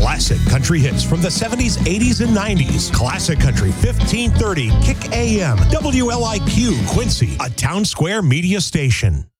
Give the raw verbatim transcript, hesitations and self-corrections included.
Classic country hits from the seventies, eighties, and nineties. Classic Country fifteen thirty Kick A M. W L I Q Quincy, a Town Square media station.